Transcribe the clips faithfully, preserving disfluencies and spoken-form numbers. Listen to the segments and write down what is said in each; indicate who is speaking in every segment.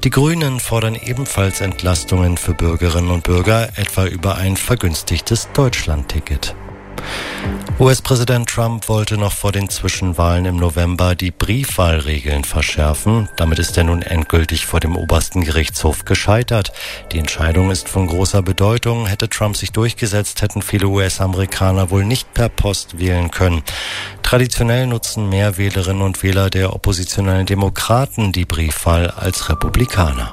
Speaker 1: Die Grünen fordern ebenfalls Entlastungen für Bürgerinnen und Bürger, etwa über ein vergünstigtes Deutschlandticket. U S-Präsident Trump wollte noch vor den Zwischenwahlen im November die Briefwahlregeln verschärfen. Damit ist er nun endgültig vor dem obersten Gerichtshof gescheitert. Die Entscheidung ist von großer Bedeutung. Hätte Trump sich durchgesetzt, hätten viele U S-Amerikaner wohl nicht per Post wählen können. Traditionell nutzen mehr Wählerinnen und Wähler der oppositionellen Demokraten die Briefwahl als Republikaner.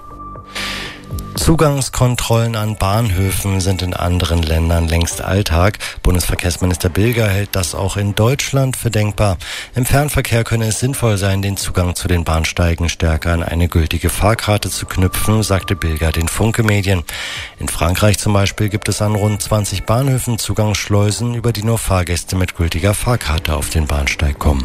Speaker 1: Zugangskontrollen an Bahnhöfen sind in anderen Ländern längst Alltag. Bundesverkehrsminister Bilger hält das auch in Deutschland für denkbar. Im Fernverkehr könne es sinnvoll sein, den Zugang zu den Bahnsteigen stärker an eine gültige Fahrkarte zu knüpfen, sagte Bilger den Funke-Medien. In Frankreich zum Beispiel gibt es an rund zwanzig Bahnhöfen Zugangsschleusen, über die nur Fahrgäste mit gültiger Fahrkarte auf den Bahnsteig kommen.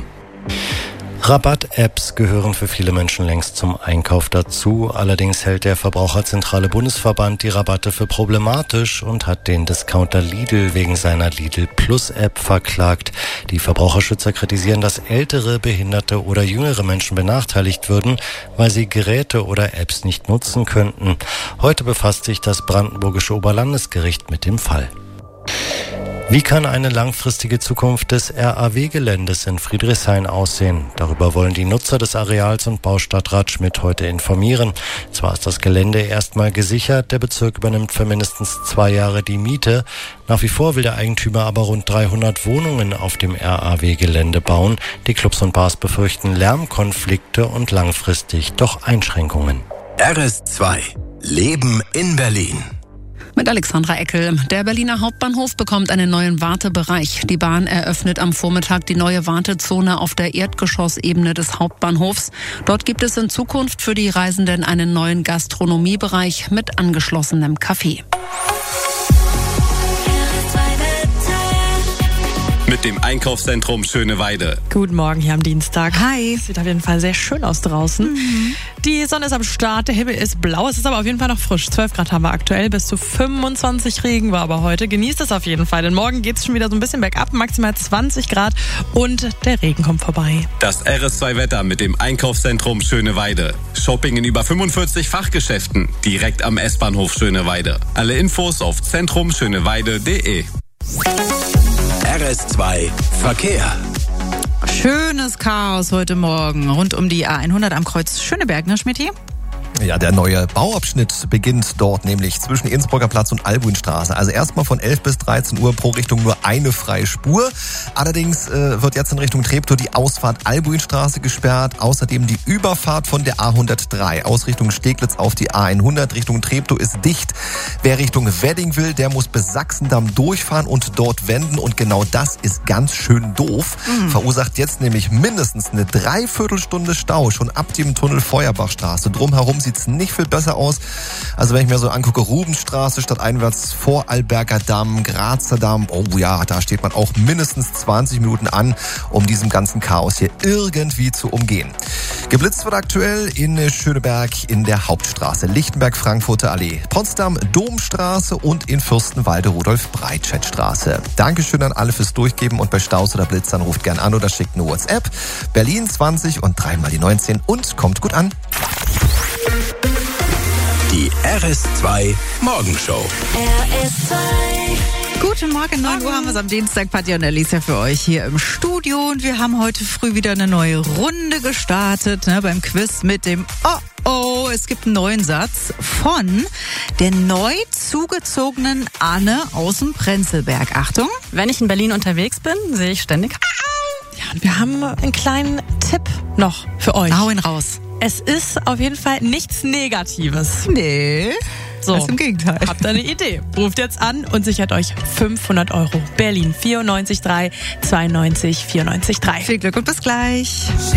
Speaker 1: Rabatt-Apps gehören für viele Menschen längst zum Einkauf dazu. Allerdings hält der Verbraucherzentrale Bundesverband die Rabatte für problematisch und hat den Discounter Lidl wegen seiner Lidl Plus-App verklagt. Die Verbraucherschützer kritisieren, dass ältere, behinderte oder jüngere Menschen benachteiligt würden, weil sie Geräte oder Apps nicht nutzen könnten. Heute befasst sich das Brandenburgische Oberlandesgericht mit dem Fall. Wie kann eine langfristige Zukunft des R A W-Geländes in Friedrichshain aussehen? Darüber wollen die Nutzer des Areals und Baustadtrat Schmidt heute informieren. Zwar ist das Gelände erstmal gesichert, der Bezirk übernimmt für mindestens zwei Jahre die Miete. Nach wie vor will der Eigentümer aber rund dreihundert Wohnungen auf dem R A W-Gelände bauen. Die Clubs und Bars befürchten Lärmkonflikte und langfristig doch Einschränkungen.
Speaker 2: R S zwei. Leben in Berlin.
Speaker 3: Mit Alexandra Eckel. Der Berliner Hauptbahnhof bekommt einen neuen Wartebereich. Die Bahn eröffnet am Vormittag die neue Wartezone auf der Erdgeschossebene des Hauptbahnhofs. Dort gibt es in Zukunft für die Reisenden einen neuen Gastronomiebereich mit angeschlossenem Café.
Speaker 4: Mit dem Einkaufszentrum Schöneweide.
Speaker 5: Guten Morgen hier am Dienstag.
Speaker 3: Hi.
Speaker 5: Sieht auf jeden Fall sehr schön aus draußen. Mhm. Die Sonne ist am Start, der Himmel ist blau. Es ist aber auf jeden Fall noch frisch. zwölf Grad haben wir aktuell, bis zu fünfundzwanzig Regen war aber heute. Genießt es auf jeden Fall, denn morgen geht es schon wieder so ein bisschen bergab. Maximal zwanzig Grad und der Regen kommt vorbei.
Speaker 4: Das R S zwei Wetter mit dem Einkaufszentrum Schöneweide. Shopping in über fünfundvierzig Fachgeschäften. Direkt am S-Bahnhof Schöneweide. Alle Infos auf zentrum schöneweide punkt de.
Speaker 2: R S zwei Verkehr.
Speaker 6: Schönes Chaos heute Morgen rund um die A hundert am Kreuz Schöneberg, ne Schmidti?
Speaker 7: Ja, der neue Bauabschnitt beginnt dort, nämlich zwischen Innsbrucker Platz und Albuinstraße. Also erstmal von elf bis dreizehn Uhr pro Richtung nur eine freie Spur. Allerdings äh, wird jetzt in Richtung Treptow die Ausfahrt Albuinstraße gesperrt. Außerdem die Überfahrt von der A hundertdrei aus Richtung Steglitz auf die A hundert Richtung Treptow ist dicht. Wer Richtung Wedding will, der muss bis Sachsendamm durchfahren und dort wenden. Und genau das ist ganz schön doof. Mhm. Verursacht jetzt nämlich mindestens eine Dreiviertelstunde Stau schon ab dem Tunnel Feuerbachstraße. Drumherum sieht es nicht viel besser aus. Also wenn ich mir so angucke, Rubenstraße statt einwärts, Vorarlberger Damm, Grazer Damm, oh ja, da steht man auch mindestens zwanzig Minuten an, um diesem ganzen Chaos hier irgendwie zu umgehen. Geblitzt wird aktuell in Schöneberg in der Hauptstraße, Lichtenberg-Frankfurter Allee, Potsdam Domstraße und in Fürstenwalde Rudolf-Breitscheid-Straße. Dankeschön an alle fürs Durchgeben und bei Staus oder Blitzern ruft gern an oder schickt eine WhatsApp. Berlin zwanzig und dreimal die neunzehn und kommt gut an.
Speaker 2: Die R S zwei Morgenshow.
Speaker 6: R S zwei. Guten Morgen, neun Uhr haben wir es am Dienstag. Patti und Alicia für euch hier im Studio. Und wir haben heute früh wieder eine neue Runde gestartet, ne, beim Quiz mit dem Oh Oh. Es gibt einen neuen Satz von der neu zugezogenen Anne aus dem Prenzlberg. Achtung.
Speaker 5: Wenn ich in Berlin unterwegs bin, sehe ich ständig. Ja, und wir haben einen kleinen Tipp noch für euch.
Speaker 6: Hau ihn raus.
Speaker 5: Es ist auf jeden Fall nichts Negatives.
Speaker 6: Nee.
Speaker 5: So,
Speaker 6: ganz im Gegenteil.
Speaker 5: Habt ihr eine Idee? Ruft jetzt an und sichert euch fünfhundert Euro. Berlin vierundneunzig drei zweiundneunzig vierundneunzig drei.
Speaker 6: Viel Glück und bis gleich.